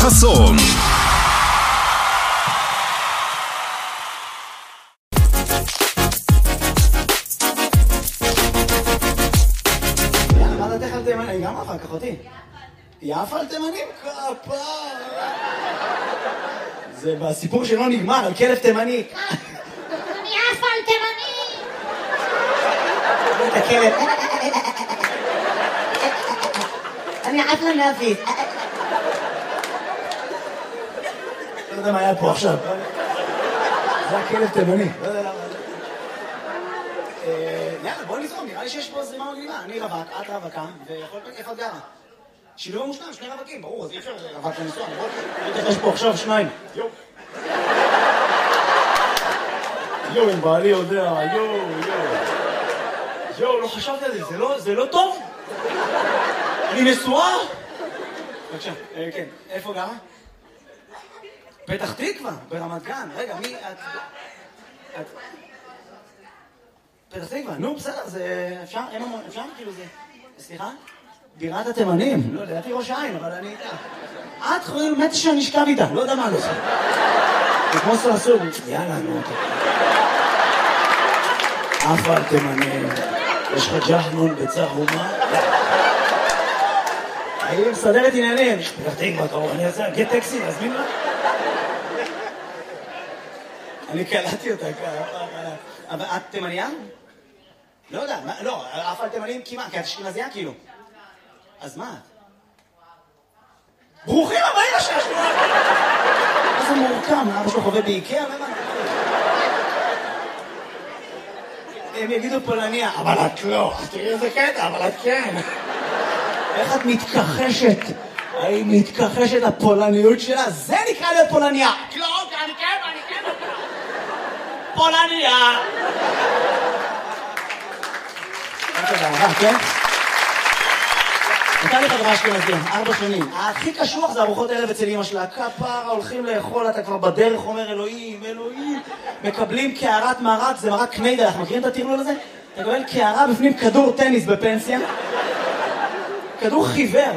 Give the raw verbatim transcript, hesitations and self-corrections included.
חסון. מה דעתך על תימנים? גם אחר כך אותי. יאף על תימנים? כפר. זה בסיפור שלא נגמר, על כלב תימני. אני יאף על תימני! את הכלב. אני יאף לנאפית. לא יודע מה היה פה עכשיו. זה הכלב תימני. לא יודע למה. יאללה, בוא נזרום, נראה לי שיש פה זרימה מגניבה. אני רווק, את רווקה, ויכול להיות איפה את גרה. שילוב המושלם, שני רווקים, ברור, אז אי אפשר רווק לנסוע, נכון? יש פה עכשיו שניים. יו. יו, אם בעלי יודע, יו, יו. יו, לא חשבתי על זה, זה לא, זה לא טוב? אני נשואה? בבקשה, כן, איפה גרה? פתח תקווה, ברמת גן. רגע, מי את? את... פתח תקווה, נו, בסדר, זה אפשר? אין המון, אפשר? כאילו זה... סליחה? בירת התימנים. לא, לדעתי ראש העין, אבל אני איתה. את חושבת, באמת שאני אשכב איתה, לא יודע מה אני עושה. זה כמו סרסור. יאללה, נו. אף על תימנים. יש לך ג'חנון בצהומה? היא מסדרת עניינים. פתח תקווה, קרוב, אני אעשה, גט טקסי, להזמין לה? אני קלטתי אותה ככה. אבל את תימניה? לא יודע, לא, אף על תימנים כמעט, כי את אשכנזייה כאילו. אז מה? ברוכים הבאים לשעשוע! איזה מורכם, אבא שלו חווה באיקאה, ומה? הם יגידו פולניה, אבל את לא. תראי איזה קטע, אבל את כן. איך את מתכחשת? האם מתכחשת לפולניות שלה? זה נקרא להיות פולניה. לא, אני כן, אני כן. פולניה. כן? הייתה לי חברה אשכנזייה, ארבע שנים. הכי קשוח זה ארוחות ערב אצל אמא שלה. כפרה, הולכים לאכול, אתה כבר בדרך אומר אלוהים, אלוהים. מקבלים קערת מרק, זה מרק קניידל, אנחנו מכירים את הטרלול הזה? אתה מקבל קערה בפנים כדור טניס בפנסיה. כדור חיוור.